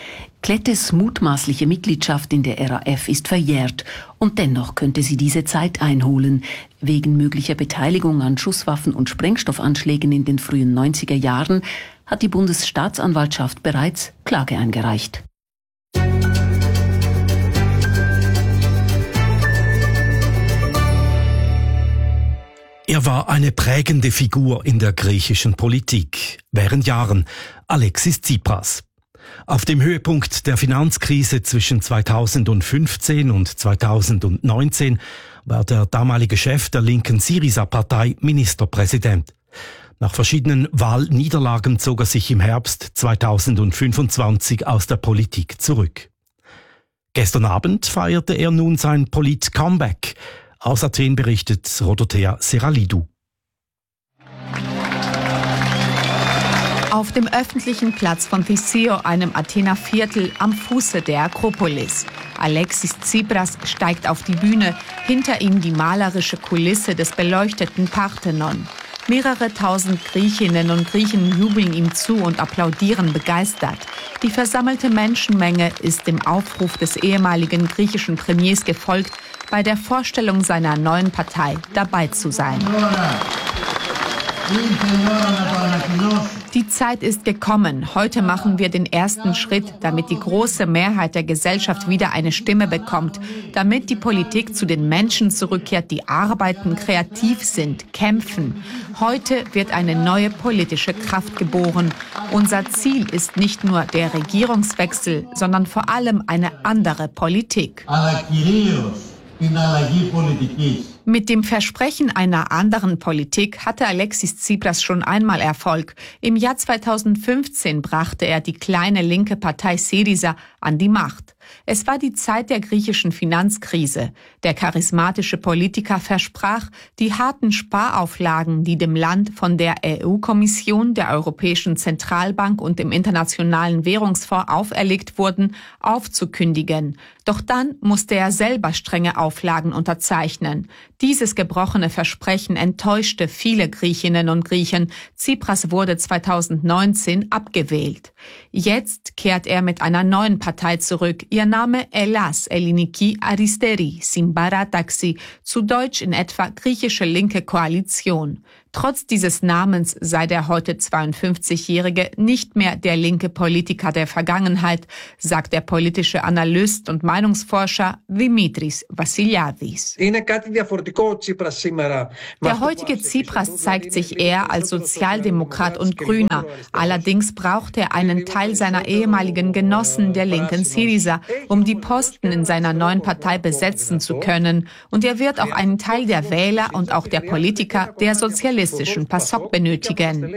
Klettes mutmaßliche Mitgliedschaft in der RAF ist verjährt und dennoch könnte sie diese Zeit einholen. Wegen möglicher Beteiligung an Schusswaffen- und Sprengstoffanschlägen in den frühen 90er Jahren hat die Bundesstaatsanwaltschaft bereits Klage eingereicht. Er war eine prägende Figur in der griechischen Politik, während Jahren Alexis Tsipras. Auf dem Höhepunkt der Finanzkrise zwischen 2015 und 2019 war der damalige Chef der linken Syriza-Partei Ministerpräsident. Nach verschiedenen Wahlniederlagen zog er sich im Herbst 2025 aus der Politik zurück. Gestern Abend feierte er nun sein Polit-Comeback. Aus Athen berichtet Rodothea Seralidou. Auf dem öffentlichen Platz von Theseo, einem Athener Viertel am Fuße der Akropolis. Alexis Tsipras steigt auf die Bühne, hinter ihm die malerische Kulisse des beleuchteten Parthenon. Mehrere tausend Griechinnen und Griechen jubeln ihm zu und applaudieren begeistert. Die versammelte Menschenmenge ist dem Aufruf des ehemaligen griechischen Premiers gefolgt, bei der Vorstellung seiner neuen Partei dabei zu sein. Die Zeit ist gekommen. Heute machen wir den ersten Schritt, damit die große Mehrheit der Gesellschaft wieder eine Stimme bekommt, damit die Politik zu den Menschen zurückkehrt, die arbeiten, kreativ sind, kämpfen. Heute wird eine neue politische Kraft geboren. Unser Ziel ist nicht nur der Regierungswechsel, sondern vor allem eine andere Politik. Mit dem Versprechen einer anderen Politik hatte Alexis Tsipras schon einmal Erfolg. Im Jahr 2015 brachte er die kleine linke Partei Syriza an die Macht. Es war die Zeit der griechischen Finanzkrise. Der charismatische Politiker versprach, die harten Sparauflagen, die dem Land von der EU-Kommission, der Europäischen Zentralbank und dem Internationalen Währungsfonds auferlegt wurden, aufzukündigen. Doch dann musste er selber strenge Auflagen unterzeichnen. Dieses gebrochene Versprechen enttäuschte viele Griechinnen und Griechen. Tsipras wurde 2019 abgewählt. Jetzt kehrt er mit einer neuen Partei zurück. Ihr Name Elas Eliniki Aristeri Symbara Taxi, zu Deutsch in etwa griechische linke Koalition. Trotz dieses Namens sei der heute 52-Jährige nicht mehr der linke Politiker der Vergangenheit, sagt der politische Analyst und Meinungsforscher Dimitris Vassiliadis. Der heutige Tsipras zeigt sich eher als Sozialdemokrat und Grüner. Allerdings braucht er einen Teil seiner ehemaligen Genossen der linken Syriza, um die Posten in seiner neuen Partei besetzen zu können. Und er wird auch einen Teil der Wähler und auch der Politiker der sozialistischen PASOK benötigen.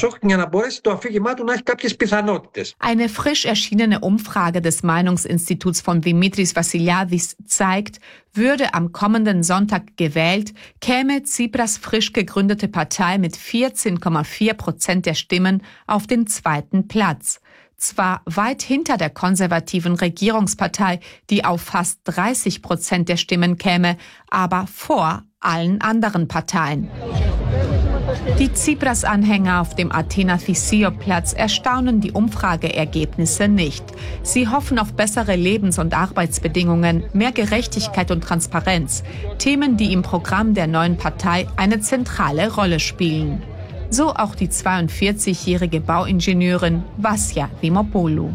Eine frisch erschienene Umfrage des Meinungsinstituts von Dimitris Vassiliadis zeigt, würde am kommenden Sonntag gewählt, käme Tsipras frisch gegründete Partei mit 14,4% der Stimmen auf den zweiten Platz. Zwar weit hinter der konservativen Regierungspartei, die auf fast 30% der Stimmen käme, aber vor allen anderen Parteien. Die Tsipras-Anhänger auf dem Athena-Thisio-Platz erstaunen die Umfrageergebnisse nicht. Sie hoffen auf bessere Lebens- und Arbeitsbedingungen, mehr Gerechtigkeit und Transparenz, Themen, die im Programm der neuen Partei eine zentrale Rolle spielen. So auch die 42-jährige Bauingenieurin Vassia Dimopoulou.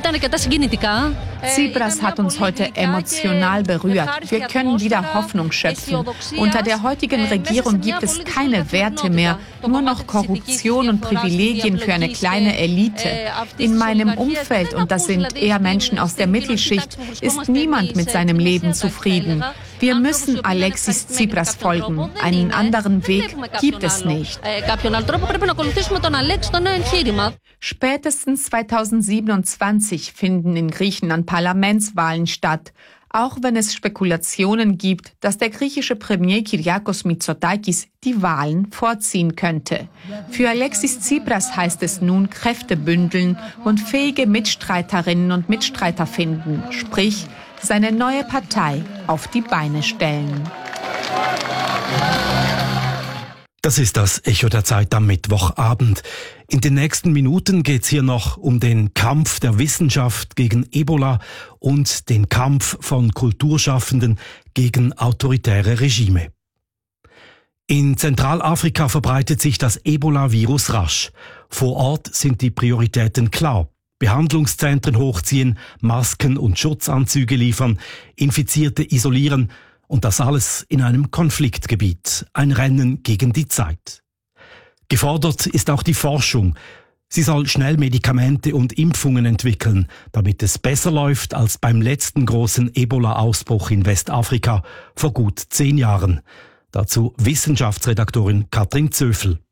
Tsipras hat uns heute emotional berührt. Wir können wieder Hoffnung schöpfen. Unter der heutigen Regierung gibt es keine Werte mehr, nur noch Korruption und Privilegien für eine kleine Elite. In meinem Umfeld, und das sind eher Menschen aus der Mittelschicht, ist niemand mit seinem Leben zufrieden. Wir müssen Alexis Tsipras folgen. Einen anderen Weg gibt es nicht. Spätestens 2027 finden in Griechenland Parlamentswahlen statt. Auch wenn es Spekulationen gibt, dass der griechische Premier Kyriakos Mitsotakis die Wahlen vorziehen könnte. Für Alexis Tsipras heißt es nun Kräfte bündeln und fähige Mitstreiterinnen und Mitstreiter finden, sprich seine neue Partei auf die Beine stellen. Das ist das Echo der Zeit am Mittwochabend. In den nächsten Minuten geht's hier noch um den Kampf der Wissenschaft gegen Ebola und den Kampf von Kulturschaffenden gegen autoritäre Regime. In Zentralafrika verbreitet sich das Ebola-Virus rasch. Vor Ort sind die Prioritäten klar. Behandlungszentren hochziehen, Masken und Schutzanzüge liefern, Infizierte isolieren und das alles in einem Konfliktgebiet, ein Rennen gegen die Zeit. Gefordert ist auch die Forschung. Sie soll schnell Medikamente und Impfungen entwickeln, damit es besser läuft als beim letzten großen Ebola-Ausbruch in Westafrika vor gut 10 Jahren. Dazu Wissenschaftsredaktorin Katrin Zöfel.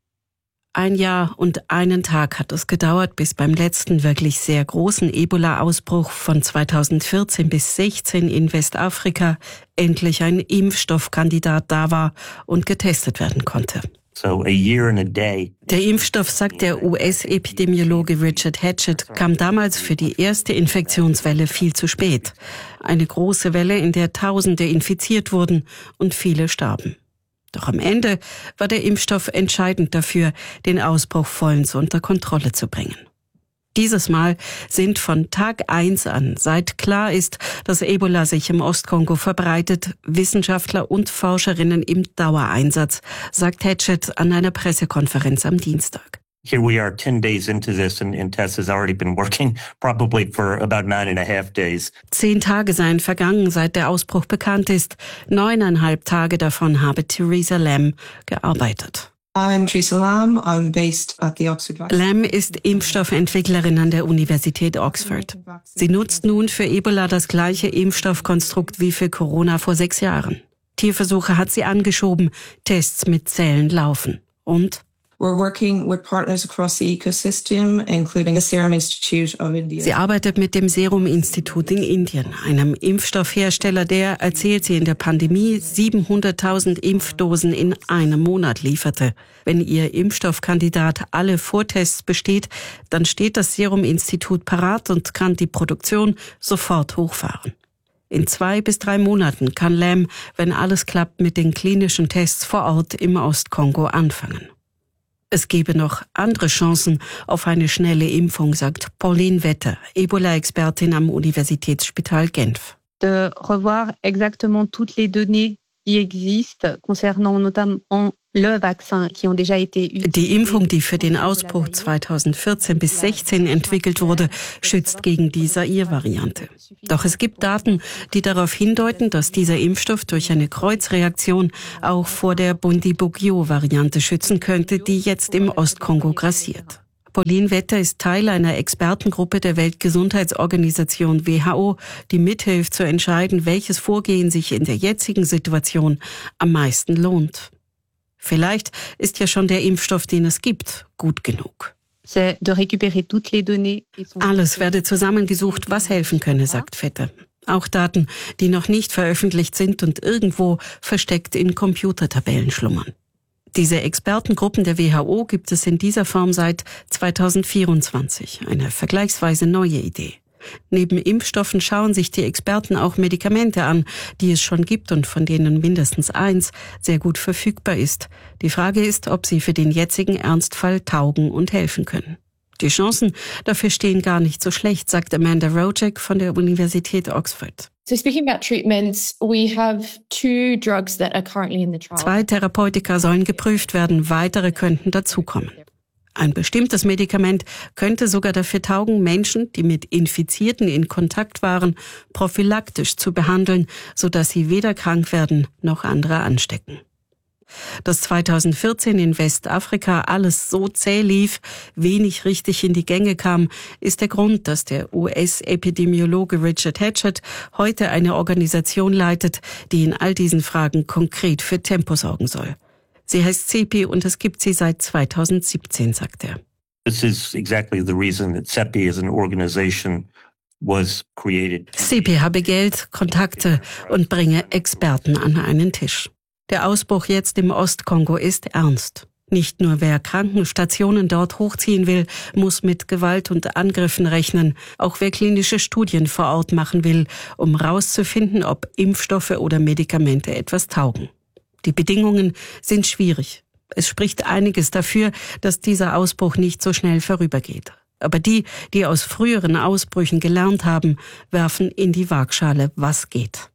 1 Jahr und 1 Tag hat es gedauert, bis beim letzten wirklich sehr großen Ebola-Ausbruch von 2014 bis 2016 in Westafrika endlich ein Impfstoffkandidat da war und getestet werden konnte. So a year and a day. Der Impfstoff, sagt der US-Epidemiologe Richard Hatchett, kam damals für die erste Infektionswelle viel zu spät. Eine große Welle, in der Tausende infiziert wurden und viele starben. Doch am Ende war der Impfstoff entscheidend dafür, den Ausbruch vollends unter Kontrolle zu bringen. Dieses Mal sind von Tag 1 an, seit klar ist, dass Ebola sich im Ostkongo verbreitet, Wissenschaftler und Forscherinnen im Dauereinsatz, sagt Hatchett an einer Pressekonferenz am Dienstag. Here we are 10 days into this and Tess has already been working probably for about 9.5 days. 10 Tage seien vergangen, seit der Ausbruch bekannt ist. 9,5 Tage davon habe Theresa Lam gearbeitet. I'm Theresa Lam. I'm based at the Oxford Vaccine. Lam ist Impfstoffentwicklerin an der Universität Oxford. Sie nutzt nun für Ebola das gleiche Impfstoffkonstrukt wie für Corona vor 6 Jahren. Tierversuche hat sie angeschoben, Tests mit Zellen laufen. Und We're working with partners across the ecosystem, including the Serum Institute of India. Sie arbeitet mit dem Serum-Institut in Indien, einem Impfstoffhersteller, der, erzählt sie, in der Pandemie 700.000 Impfdosen in einem Monat lieferte. Wenn ihr Impfstoffkandidat alle Vortests besteht, dann steht das Serum-Institut parat und kann die Produktion sofort hochfahren. In 2 bis 3 Monaten kann Lam, wenn alles klappt, mit den klinischen Tests vor Ort im Ostkongo anfangen. Es gebe noch andere Chancen auf eine schnelle Impfung, sagt Pauline Wetter, Ebola-Expertin am Universitätsspital Genf. De revoir exactement toutes les données Die Impfung, die für den Ausbruch 2014 bis 2016 entwickelt wurde, schützt gegen die Zaire-Variante. Doch es gibt Daten, die darauf hindeuten, dass dieser Impfstoff durch eine Kreuzreaktion auch vor der Bundibugyo-Variante schützen könnte, die jetzt im Ostkongo grassiert. Pauline Wetter ist Teil einer Expertengruppe der Weltgesundheitsorganisation WHO, die mithilft zu entscheiden, welches Vorgehen sich in der jetzigen Situation am meisten lohnt. Vielleicht ist ja schon der Impfstoff, den es gibt, gut genug. Alles werde zusammengesucht, was helfen könne, sagt Vetter. Auch Daten, die noch nicht veröffentlicht sind und irgendwo versteckt in Computertabellen schlummern. Diese Expertengruppen der WHO gibt es in dieser Form seit 2024, eine vergleichsweise neue Idee. Neben Impfstoffen schauen sich die Experten auch Medikamente an, die es schon gibt und von denen mindestens eins sehr gut verfügbar ist. Die Frage ist, ob sie für den jetzigen Ernstfall taugen und helfen können. Die Chancen dafür stehen gar nicht so schlecht, sagt Amanda Rojek von der Universität Oxford. So speaking about treatments, we have 2 drugs that are currently in the trial. 2 Therapeutika sollen geprüft werden, weitere könnten dazukommen. Ein bestimmtes Medikament könnte sogar dafür taugen, Menschen, die mit Infizierten in Kontakt waren, prophylaktisch zu behandeln, sodass sie weder krank werden noch andere anstecken. Dass 2014 in Westafrika alles so zäh lief, wenig richtig in die Gänge kam, ist der Grund, dass der US-Epidemiologe Richard Hatchett heute eine Organisation leitet, die in all diesen Fragen konkret für Tempo sorgen soll. Sie heißt CEPI und es gibt sie seit 2017, sagt er. This is exactly the reason that CEPI as an organization was created. CEPI habe Geld, Kontakte und bringe Experten an einen Tisch. Der Ausbruch jetzt im Ostkongo ist ernst. Nicht nur wer Krankenstationen dort hochziehen will, muss mit Gewalt und Angriffen rechnen. Auch wer klinische Studien vor Ort machen will, um herauszufinden, ob Impfstoffe oder Medikamente etwas taugen. Die Bedingungen sind schwierig. Es spricht einiges dafür, dass dieser Ausbruch nicht so schnell vorübergeht. Aber die aus früheren Ausbrüchen gelernt haben, werfen in die Waagschale, was geht.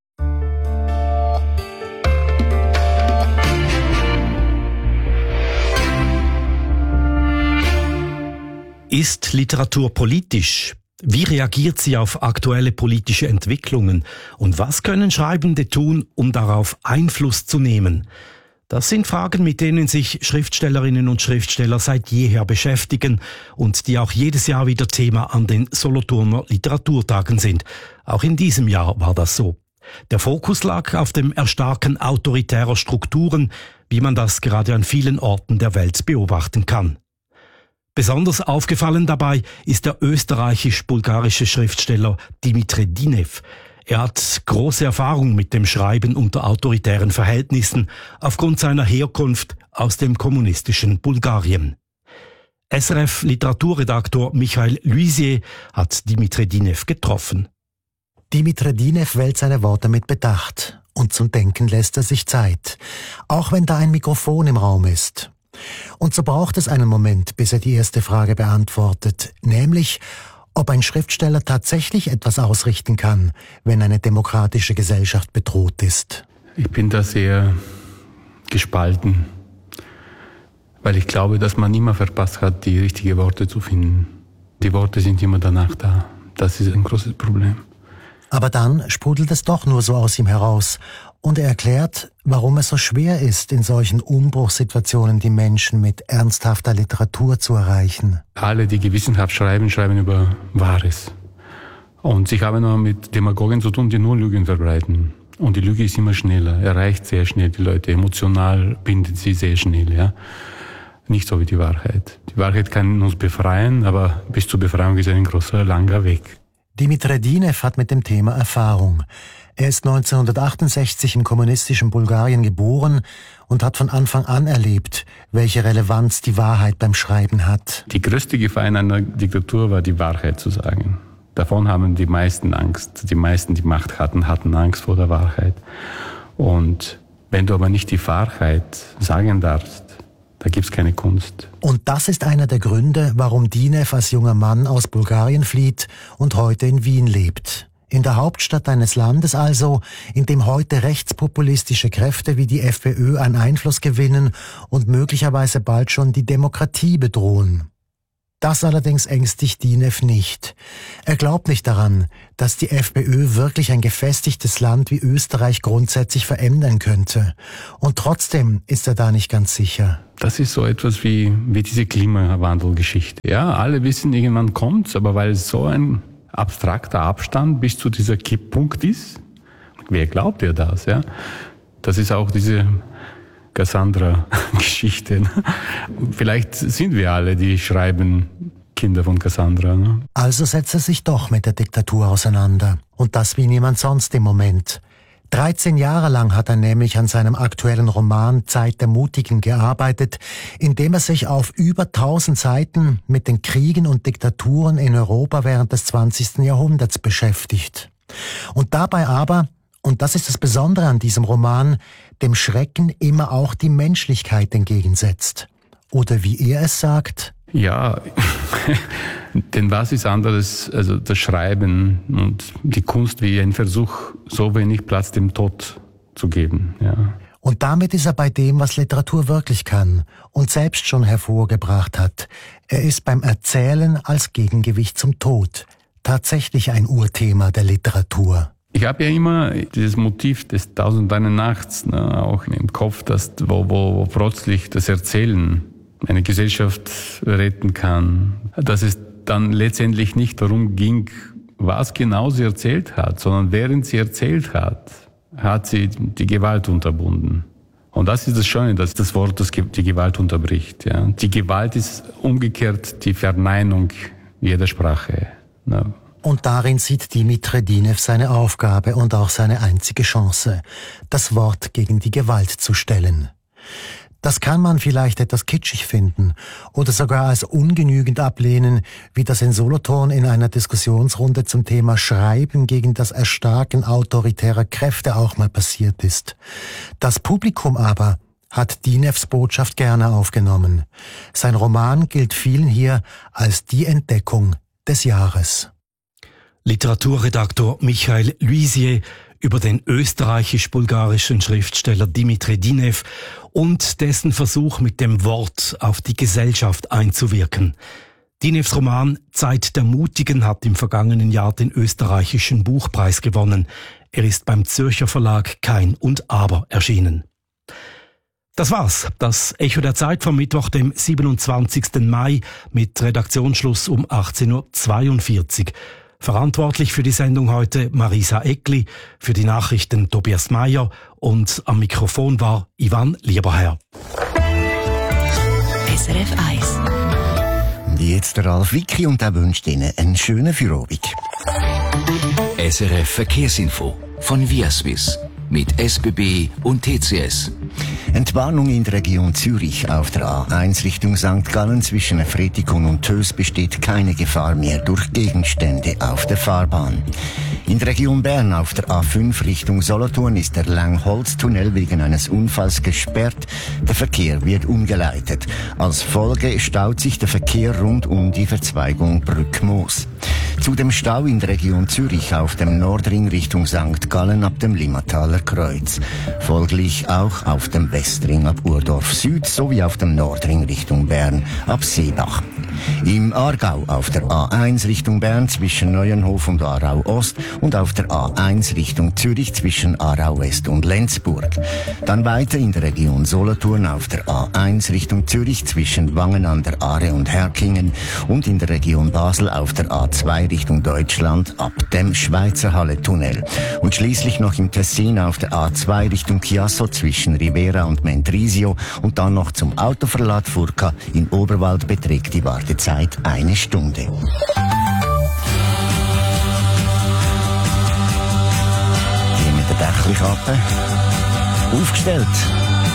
Ist Literatur politisch? Wie reagiert sie auf aktuelle politische Entwicklungen? Und was können Schreibende tun, um darauf Einfluss zu nehmen? Das sind Fragen, mit denen sich Schriftstellerinnen und Schriftsteller seit jeher beschäftigen und die auch jedes Jahr wieder Thema an den Solothurner Literaturtagen sind. Auch in diesem Jahr war das so. Der Fokus lag auf dem Erstarken autoritärer Strukturen, wie man das gerade an vielen Orten der Welt beobachten kann. Besonders aufgefallen dabei ist der österreichisch-bulgarische Schriftsteller Dimitri Dinev. Er hat große Erfahrung mit dem Schreiben unter autoritären Verhältnissen aufgrund seiner Herkunft aus dem kommunistischen Bulgarien. SRF-Literaturredaktor Michael Luisier hat Dimitri Dinev getroffen. Dimitri Dinev wählt seine Worte mit Bedacht und zum Denken lässt er sich Zeit, auch wenn da ein Mikrofon im Raum ist. Und so braucht es einen Moment, bis er die erste Frage beantwortet, nämlich, ob ein Schriftsteller tatsächlich etwas ausrichten kann, wenn eine demokratische Gesellschaft bedroht ist. Ich bin da sehr gespalten, weil ich glaube, dass man immer verpasst hat, die richtigen Worte zu finden. Die Worte sind immer danach da. Das ist ein großes Problem. Aber dann sprudelt es doch nur so aus ihm heraus. Und er erklärt, warum es so schwer ist, in solchen Umbruchssituationen die Menschen mit ernsthafter Literatur zu erreichen. Alle, die gewissenhaft schreiben, schreiben über Wahres. Und sie haben nur mit Demagogen zu tun, die nur Lügen verbreiten. Und die Lüge ist immer schneller, erreicht sehr schnell die Leute. Emotional bindet sie sehr schnell, ja. Nicht so wie die Wahrheit. Die Wahrheit kann uns befreien, aber bis zur Befreiung ist ein großer, langer Weg. Dimitri Dinev hat mit dem Thema Erfahrung. Er ist 1968 im kommunistischen Bulgarien geboren und hat von Anfang an erlebt, welche Relevanz die Wahrheit beim Schreiben hat. Die größte Gefahr in einer Diktatur war, die Wahrheit zu sagen. Davon haben die meisten Angst. Die meisten, die Macht hatten Angst vor der Wahrheit. Und wenn du aber nicht die Wahrheit sagen darfst, da gibt's keine Kunst. Und das ist einer der Gründe, warum Dinev als junger Mann aus Bulgarien flieht und heute in Wien lebt. In der Hauptstadt eines Landes also, in dem heute rechtspopulistische Kräfte wie die FPÖ an Einfluss gewinnen und möglicherweise bald schon die Demokratie bedrohen. Das allerdings ängstigt Dinev nicht. Er glaubt nicht daran, dass die FPÖ wirklich ein gefestigtes Land wie Österreich grundsätzlich verändern könnte. Und trotzdem ist er da nicht ganz sicher. Das ist so etwas wie diese Klimawandelgeschichte. Ja, alle wissen, irgendwann kommt's, aber weil es so ein abstrakter Abstand bis zu dieser Kipppunkt ist, wer glaubt ihr das? Ja, das ist auch diese Cassandra-Geschichte. Vielleicht sind wir alle, die schreiben Kinder von Cassandra. Ne? Also setzt er sich doch mit der Diktatur auseinander. Und das wie niemand sonst im Moment. 13 Jahre lang hat er nämlich an seinem aktuellen Roman Zeit der Mutigen gearbeitet, in dem er sich auf über 1000 Seiten mit den Kriegen und Diktaturen in Europa während des 20. Jahrhunderts beschäftigt. Und dabei aber, und das ist das Besondere an diesem Roman, dem Schrecken immer auch die Menschlichkeit entgegensetzt. Oder wie er es sagt: Ja, denn was ist anderes, also das Schreiben und die Kunst wie ein Versuch, so wenig Platz dem Tod zu geben. Ja. Und damit ist er bei dem, was Literatur wirklich kann und selbst schon hervorgebracht hat. Er ist beim Erzählen als Gegengewicht zum Tod tatsächlich ein Urthema der Literatur. Ich habe ja immer dieses Motiv des 1001 Nachts auch im Kopf, dass, wo plötzlich das Erzählen eine Gesellschaft retten kann. Dass es dann letztendlich nicht darum ging, was genau sie erzählt hat, sondern während sie erzählt hat, hat sie die Gewalt unterbunden. Und das ist das Schöne, dass das Wort die Gewalt unterbricht. Ja. Die Gewalt ist umgekehrt die Verneinung jeder Sprache. Ja. Und darin sieht Dimitri Dinev seine Aufgabe und auch seine einzige Chance, das Wort gegen die Gewalt zu stellen. Das kann man vielleicht etwas kitschig finden oder sogar als ungenügend ablehnen, wie das in Solothurn in einer Diskussionsrunde zum Thema Schreiben gegen das Erstarken autoritärer Kräfte auch mal passiert ist. Das Publikum aber hat Dinevs Botschaft gerne aufgenommen. Sein Roman gilt vielen hier als die Entdeckung des Jahres. Literaturredaktor Michael Luisier über den österreichisch-bulgarischen Schriftsteller Dimitri Dinev und dessen Versuch, mit dem Wort auf die Gesellschaft einzuwirken. Dinevs Roman Zeit der Mutigen hat im vergangenen Jahr den österreichischen Buchpreis gewonnen. Er ist beim Zürcher Verlag Kein und Aber erschienen. Das war's, das Echo der Zeit vom Mittwoch, dem 27. Mai mit Redaktionsschluss um 18.42 Uhr. Verantwortlich für die Sendung heute Marisa Eckli, für die Nachrichten Tobias Meyer und am Mikrofon war Ivan Lieberherr. SRF 1. Und jetzt der Ralf Wicki und er wünscht Ihnen einen schönen Feierabend. SRF Verkehrsinfo von Viaswiss mit SBB und TCS. Entwarnung in der Region Zürich auf der A1 Richtung St. Gallen zwischen Fretikon und Tös besteht keine Gefahr mehr durch Gegenstände auf der Fahrbahn. In der Region Bern auf der A5 Richtung Solothurn ist der Langholztunnel wegen eines Unfalls gesperrt. Der Verkehr wird umgeleitet. Als Folge staut sich der Verkehr rund um die Verzweigung Brückmoos. Zu dem Stau in der Region Zürich auf dem Nordring Richtung St. Gallen ab dem Limmataler Kreuz. Folglich auch auf dem Westring ab Urdorf Süd sowie auf dem Nordring Richtung Bern ab Seebach. Im Aargau auf der A1 Richtung Bern zwischen Neuenhof und Aarau Ost und auf der A1 Richtung Zürich zwischen Aarau West und Lenzburg. Dann weiter in der Region Solothurn auf der A1 Richtung Zürich zwischen Wangen an der Aare und Herkingen und in der Region Basel auf der A2 Richtung Deutschland ab dem Schweizer Halle-Tunnel. Und schließlich noch im Tessin auf der A2 Richtung Chiasso zwischen Rivera und Mendrisio und dann noch zum Autoverlad Furka in Oberwald beträgt die Wartezeit 1 Stunde. Hier mit der Dächelkappe aufgestellt.